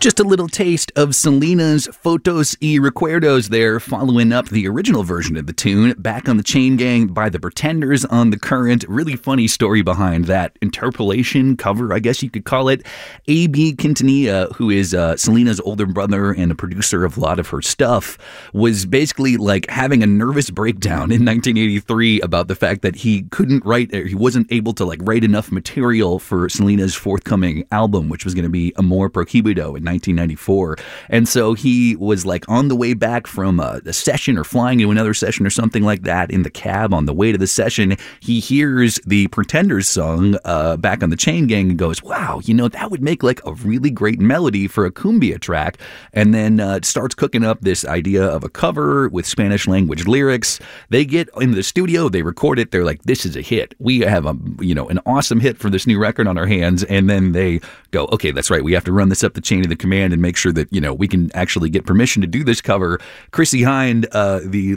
Just a little taste of Selena's Fotos y Recuerdos there, following up the original version of the tune, Back on the Chain Gang by the Pretenders on The Current. Really funny story behind that interpolation cover, I guess you could call it. A.B. Quintanilla, who is Selena's older brother and a producer of a lot of her stuff, was basically like having a nervous breakdown in 1983 about the fact that he couldn't write, or he wasn't able to like write enough material for Selena's forthcoming album, which was going to be Amor Prohibido in 1994. And so he was like on the way back from a session or flying to another session or something like that in the cab on the way to the session. He hears the Pretenders song, Back on the Chain Gang, and goes, wow, you know, that would make like a really great melody for a cumbia track. And then starts cooking up this idea of a cover with Spanish language lyrics. They get in the studio, they record it. They're like, this is a hit. We have an awesome hit for this new record on our hands. And then they go, okay, that's right. We have to run this up the chain of the command and make sure that, you know, we can actually get permission to do this cover. Chrissie Hynde, the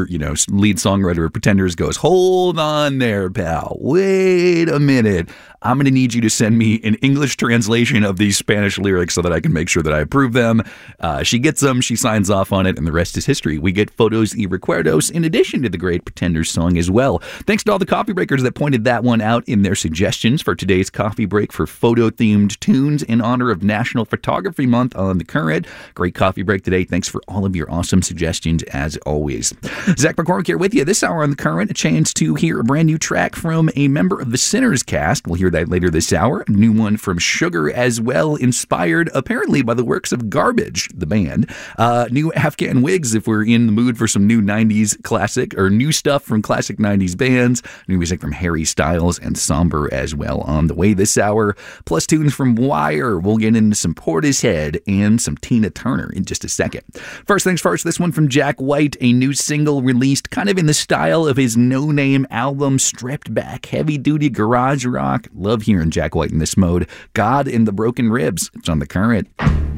lead songwriter of Pretenders, goes, hold on there, pal. Wait a minute. I'm going to need you to send me an English translation of these Spanish lyrics so that I can make sure that I approve them. She gets them, she signs off on it, and the rest is history. We get Fotos y Recuerdos in addition to the great Pretenders song as well. Thanks to all the coffee breakers that pointed that one out in their suggestions for today's coffee break for photo-themed tunes in honor of National Photography Month on The Current. Great coffee break today. Thanks for all of your awesome suggestions as always. Zach McCormick here with you this hour on The Current. A chance to hear a brand new track from a member of the Sinners cast. We'll hear that later this hour. A new one from Sugar as well, inspired apparently by the works of Garbage, the band. New Afghan Wigs if we're in the mood for some new 90s classic or new stuff from classic 90s bands. New music from Harry Styles and Somber as well on the way this hour. Plus tunes from Wire. We'll get into some Portishead and some Tina Turner in just a second. First things first, this one from Jack White, a new single released kind of in the style of his No Name album, stripped back heavy-duty garage rock. Love hearing Jack White in this mode. God in the Broken Ribs. It's on The Current.